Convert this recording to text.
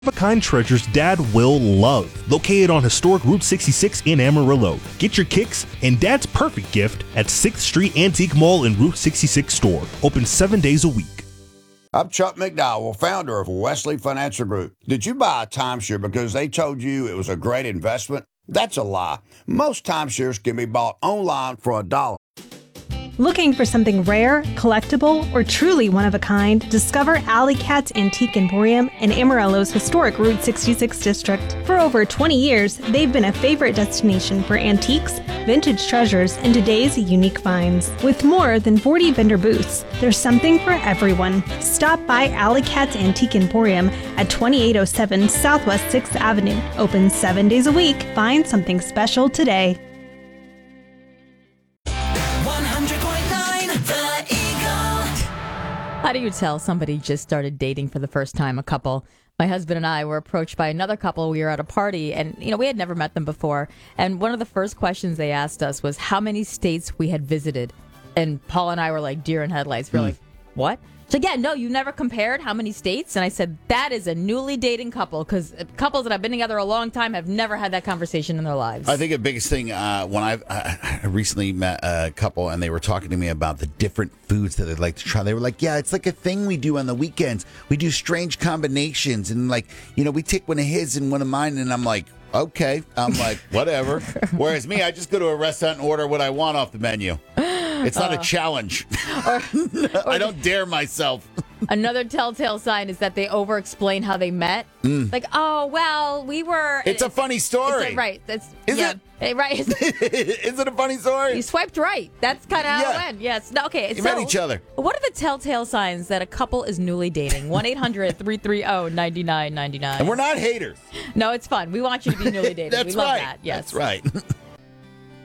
of a kind treasures Dad will love. Located on historic Route 66 in Amarillo. Get your kicks and Dad's perfect gift at 6th Street Antique Mall and Route 66 store. Open 7 days a week. I'm Chuck McDowell, founder of Wesley Financial Group. Did you buy a timeshare because they told you it was a great investment? That's a lie. Most timeshares can be bought online for $1. Looking for something rare, collectible, or truly one of a kind? Discover Alley Cat's Antique Emporium in Amarillo's historic Route 66 district. For over 20 years, they've been a favorite destination for antiques, vintage treasures, and today's unique finds. With more than 40 vendor booths, there's something for everyone. Stop by Alley Cat's Antique Emporium at 2807 Southwest 6th Avenue. Open 7 days a week. Find something special today. How do you tell somebody just started dating for the first time? A couple. My husband and I were approached by another couple. We were at a party, and we had never met them before. And one of the first questions they asked us was how many states we had visited. And Paul and I were like deer in headlights. We're like, what? So yeah, no, you never compared how many states? And I said, that is a newly dating couple, because couples that have been together a long time have never had that conversation in their lives. I think the biggest thing, when I recently met a couple and they were talking to me about the different foods that they'd like to try. They were like, yeah, it's like a thing we do on the weekends. We do strange combinations, and we take one of his and one of mine, and I'm like, okay. I'm like, whatever. Whereas me, I just go to a restaurant and order what I want off the menu. It's not a challenge. I don't dare myself. Another telltale sign is that they over-explain how they met. Like, oh, well, we were... It's a funny story. Right. Is it? Right. Is it a funny story? You swiped right. That's kind of how it went. Yes. No, okay. You met each other. What are the telltale signs that a couple is newly dating? 1-800-330-9999. And we're not haters. No, it's fun. We want you to be newly dating. That's we love right. that. Yes. That's right.